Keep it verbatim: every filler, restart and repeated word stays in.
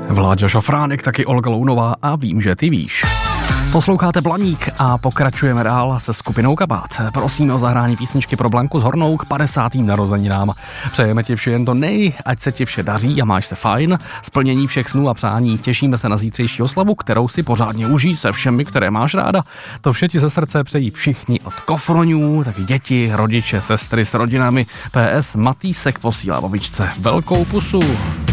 Vláďa Šafránek, taky Olga Lounová a Vím, že ty víš. Posloucháte Blaník a pokračujeme dál se skupinou Kabát. Prosíme o zahrání písničky pro Blanku z Hornou k padesátým narozeninám. Přejeme ti vše jen to nej, ať se ti vše daří a máš se fajn, splnění všech snů a přání. Těšíme se na zítřejší oslavu, kterou si pořádně užij se všemi, které máš ráda. To vše ti ze srdce přejí všichni od kofroňů, taky děti, rodiče, sestry s rodinami. P S Matýsek posílá babičce velkou pusu.